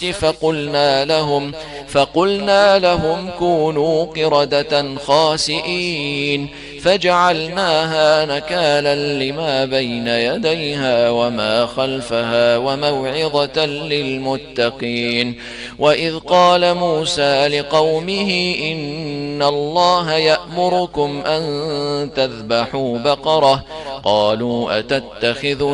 فقلنا لهم كونوا قردة خاسئين فجعلناها نكالا لما بين يديها وما خلفها وموعظة للمتقين. وإذ قال موسى لقومه إن الله يأمركم أن تذبحوا بقرة قالوا أتتخذنا